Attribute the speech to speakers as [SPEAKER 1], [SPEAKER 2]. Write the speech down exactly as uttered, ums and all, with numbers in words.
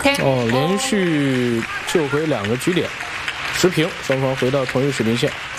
[SPEAKER 1] OK。
[SPEAKER 2] 哦，连续救回两个局点，持平，双方回到同一水平线。